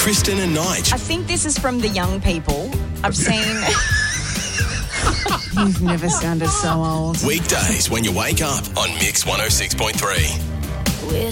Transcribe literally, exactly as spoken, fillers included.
Kristen and Nige. I think this is from the young people. I've seen... You've never sounded so old. Weekdays when you wake up on Mix one oh six point three.